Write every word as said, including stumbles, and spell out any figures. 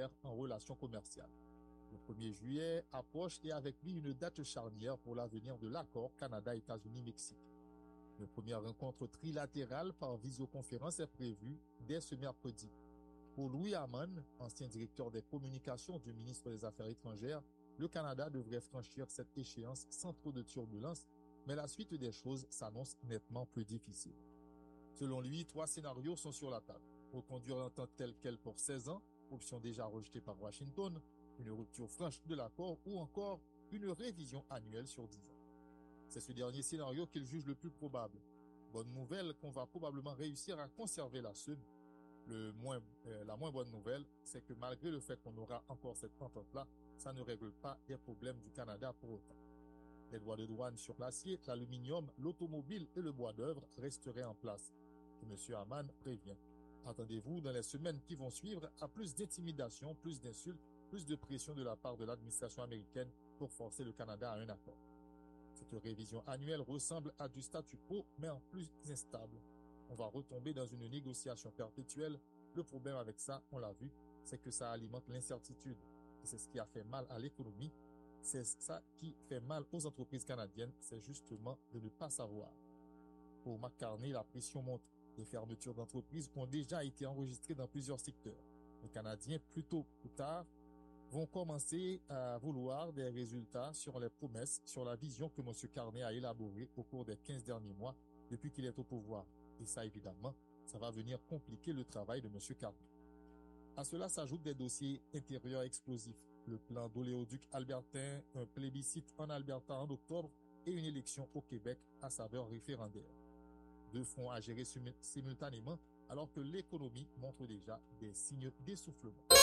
clair en relations commerciales. Le premier juillet approche et avec lui une date charnière pour l'avenir de l'accord Canada-États-Unis-Mexique. Une première rencontre trilatérale par visioconférence est prévue dès ce mercredi. Pour Louis Hamon, ancien directeur des communications du ministre des Affaires étrangères, le Canada devrait franchir cette échéance sans trop de turbulences, mais la suite des choses s'annonce nettement plus difficile. Selon lui, trois scénarios sont sur la table. Reconduire l'entente telle qu'elle pour seize ans, option déjà rejetée par Washington, une rupture franche de l'accord ou encore une révision annuelle sur dix ans. C'est ce dernier scénario qu'il juge le plus probable. Bonne nouvelle qu'on va probablement réussir à conserver la seule. Le moins, euh, la moins bonne nouvelle, c'est que malgré le fait qu'on aura encore cette entente-là, ça ne règle pas les problèmes du Canada pour autant. Les droits de douane sur l'acier, l'aluminium, l'automobile et le bois d'œuvre resteraient en place. Et M. Hamon prévient. Attendez-vous dans les semaines qui vont suivre à plus d'intimidation, plus d'insultes, plus de pression de la part de l'administration américaine pour forcer le Canada à un accord. Cette révision annuelle ressemble à du statu quo, mais en plus instable. On va retomber dans une négociation perpétuelle. Le problème avec ça, on l'a vu, c'est que ça alimente l'incertitude. Et c'est ce qui a fait mal à l'économie. C'est ça qui fait mal aux entreprises canadiennes, c'est justement de ne pas savoir. Pour Mark Carney, la pression monte. Les fermetures d'entreprises ont déjà été enregistrées dans plusieurs secteurs. Les Canadiens, plus tôt ou tard, vont commencer à vouloir des résultats sur les promesses, sur la vision que M. Carney a élaborée au cours des quinze derniers mois depuis qu'il est au pouvoir. Et ça, évidemment, ça va venir compliquer le travail de M. Carney. À cela s'ajoutent des dossiers intérieurs explosifs, le plan d'oléoduc albertain, un plébiscite en Alberta en octobre et une élection au Québec à saveur référendaire. Deux fronts à gérer simultanément alors que l'économie montre déjà des signes d'essoufflement.